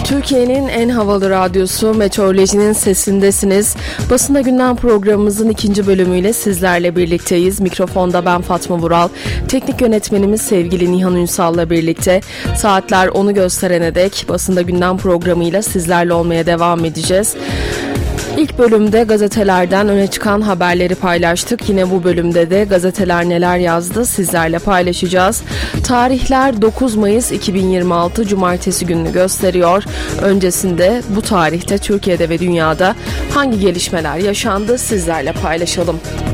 Türkiye'nin en havalı radyosu Meteoroloji'nin sesindesiniz. Basında Gündem programımızın 2. bölümüyle sizlerle birlikteyiz. Mikrofonda ben Fatma Vural. Teknik yönetmenimiz sevgili Nihan Ünsal'la birlikte saatler onu gösterene dek Basında Gündem programıyla sizlerle olmaya devam edeceğiz. İlk bölümde gazetelerden öne çıkan haberleri paylaştık. Yine bu bölümde de gazeteler neler yazdı sizlerle paylaşacağız. Tarihler 9 Mayıs 2026 Cumartesi gününü gösteriyor. Öncesinde bu tarihte Türkiye'de ve dünyada hangi gelişmeler yaşandı sizlerle paylaşalım.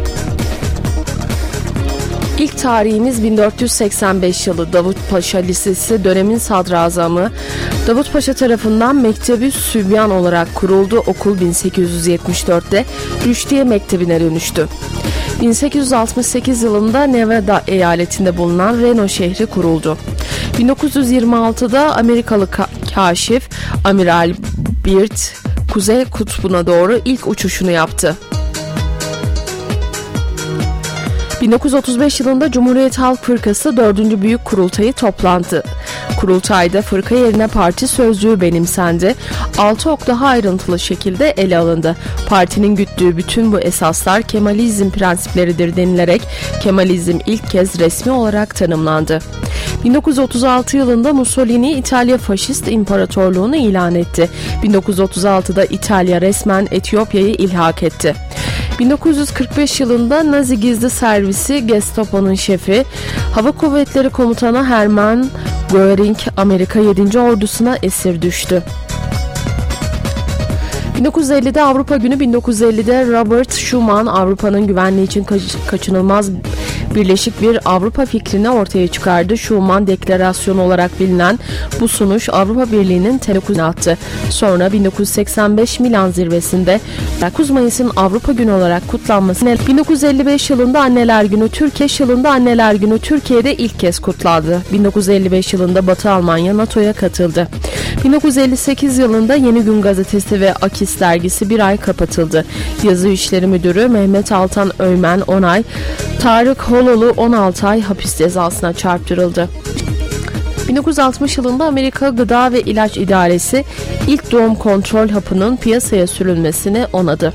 İlk tarihimiz 1485 yılı Davutpaşa Lisesi dönemin sadrazamı Davutpaşa tarafından Mektebi Sübyan olarak kuruldu. Okul 1874'te Rüşdiye Mektebi'ne dönüştü. 1868 yılında Nevada eyaletinde bulunan Reno şehri kuruldu. 1926'da Amerikalı kaşif Amiral Byrd Kuzey Kutbu'na doğru ilk uçuşunu yaptı. 1935 yılında Cumhuriyet Halk Fırkası 4. Büyük Kurultayı toplandı. Kurultayda fırka yerine parti sözcüğü benimsendi. 6 ok daha ayrıntılı şekilde ele alındı. Partinin güttüğü bütün bu esaslar Kemalizm prensipleridir denilerek Kemalizm ilk kez resmi olarak tanımlandı. 1936 yılında Mussolini İtalya Faşist İmparatorluğunu ilan etti. 1936'da İtalya resmen Etiyopya'yı ilhak etti. 1945 yılında Nazi Gizli Servisi Gestapo'nun şefi, Hava Kuvvetleri Komutanı Hermann Göring Amerika 7. Ordusu'na esir düştü. 1950'de Avrupa Günü, 1950'de Robert Schuman Avrupa'nın güvenliği için kaçınılmaz birleşik bir Avrupa fikrini ortaya çıkardı. Schuman Deklarasyonu olarak bilinen bu sunuş Avrupa Birliği'nin temelini attı. Sonra 1985 Milan zirvesinde 9 Mayıs'ın Avrupa Günü olarak kutlanması, 1955 yılında Anneler Günü, Türkiye yılında Anneler Günü Türkiye'de ilk kez kutlandı. 1955 yılında Batı Almanya NATO'ya katıldı. 1958 yılında Yeni Gün Gazetesi ve Akis dergisi bir ay kapatıldı. Yazı İşleri Müdürü Mehmet Altan Öymen 10 ay, Tarık Hololu 16 ay hapis cezasına çarptırıldı. 1960 yılında Amerika Gıda ve İlaç İdaresi ilk doğum kontrol hapının piyasaya sürülmesini onadı.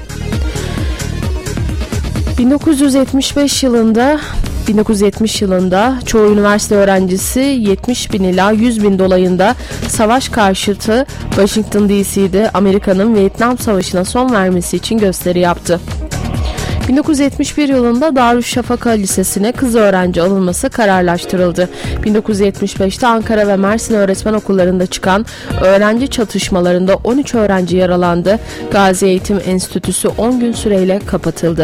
1970 yılında çoğu üniversite öğrencisi 70.000 ila 100.000 dolayında savaş karşıtı Washington DC'de Amerika'nın Vietnam Savaşı'na son vermesi için gösteri yaptı. 1971 yılında Darüşşafaka Lisesi'ne kız öğrenci alınması kararlaştırıldı. 1975'te Ankara ve Mersin öğretmen okullarında çıkan öğrenci çatışmalarında 13 öğrenci yaralandı. Gazi Eğitim Enstitüsü 10 gün süreyle kapatıldı.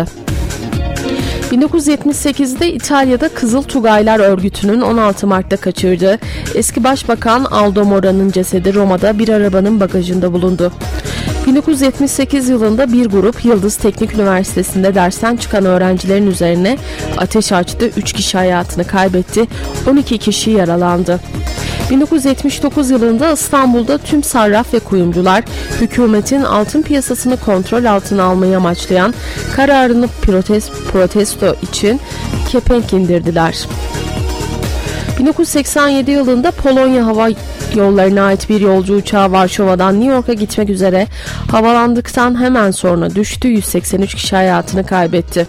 1978'de İtalya'da Kızıl Tugaylar örgütünün 16 Mart'ta kaçırdığı eski Başbakan Aldo Mora'nın cesedi Roma'da bir arabanın bagajında bulundu. 1978 yılında bir grup Yıldız Teknik Üniversitesi'nde dersten çıkan öğrencilerin üzerine ateş açtı. 3 kişi hayatını kaybetti, 12 kişi yaralandı. 1979 yılında İstanbul'da tüm sarraf ve kuyumcular hükümetin altın piyasasını kontrol altına almayı amaçlayan kararını protesto için kepenk indirdiler. 1987 yılında Polonya Hava Yolları'na ait bir yolcu uçağı Varşova'dan New York'a gitmek üzere havalandıktan hemen sonra düştü. 183 kişi hayatını kaybetti.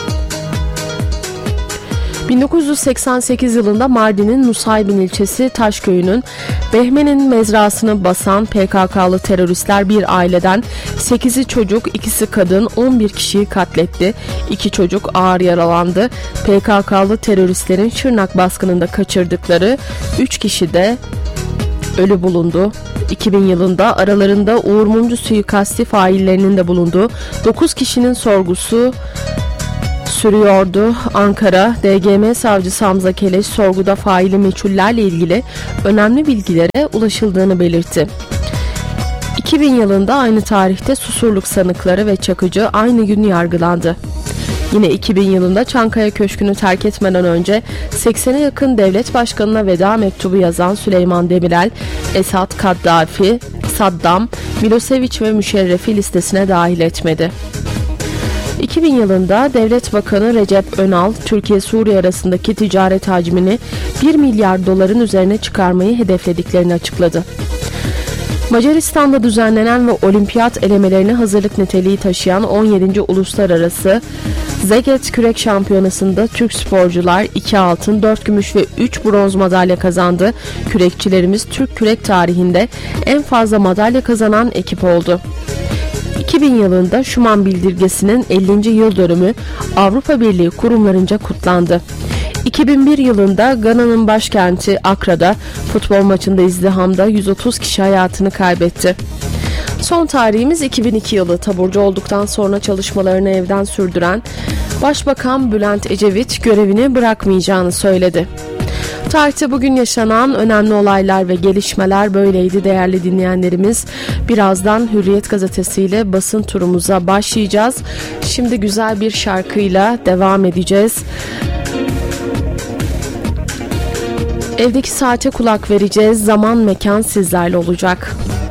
1988 yılında Mardin'in Nusaybin ilçesi Taşköy'ünün Behmen'in mezrasını basan PKK'lı teröristler bir aileden 8'i çocuk, 2'si kadın 11 kişiyi katletti. 2 çocuk ağır yaralandı. PKK'lı teröristlerin Şırnak baskınında kaçırdıkları 3 kişi de ölü bulundu. 2000 yılında aralarında Uğur Mumcu suikasti faillerinin de bulunduğu 9 kişinin sorgusu sürüyordu. Ankara DGM Savcısı Hamza Keleş sorguda faili meçhullerle ilgili önemli bilgilere ulaşıldığını belirtti. 2000 yılında aynı tarihte Susurluk sanıkları ve Çakıcı aynı gün yargılandı. Yine 2000 yılında Çankaya Köşkü'nü terk etmeden önce 80'e yakın devlet başkanına veda mektubu yazan Süleyman Demirel, Esad, Kaddafi, Saddam, Milosevic ve Müşerref'i listesine dahil etmedi. 2000 yılında Devlet Bakanı Recep Önal, Türkiye-Suriye arasındaki ticaret hacmini 1 milyar doların üzerine çıkarmayı hedeflediklerini açıkladı. Macaristan'da düzenlenen ve olimpiyat elemelerine hazırlık niteliği taşıyan 17. Uluslararası Szeged Kürek Şampiyonası'nda Türk sporcular 2 altın, 4 gümüş ve 3 bronz madalya kazandı. Kürekçilerimiz Türk kürek tarihinde en fazla madalya kazanan ekip oldu. 2000 yılında Schuman Bildirgesi'nin 50. yıl dönümü Avrupa Birliği kurumlarınca kutlandı. 2001 yılında Gana'nın başkenti Akra'da futbol maçında izdihamda 130 kişi hayatını kaybetti. Son tarihimiz 2002 yılı. Taburcu olduktan sonra çalışmalarını evden sürdüren Başbakan Bülent Ecevit görevini bırakmayacağını söyledi. Tarihte bugün yaşanan önemli olaylar ve gelişmeler böyleydi değerli dinleyenlerimiz. Birazdan Hürriyet gazetesiyle basın turumuza başlayacağız. Şimdi güzel bir şarkıyla devam edeceğiz. Evdeki saate kulak vereceğiz. Zaman mekan sizlerle olacak.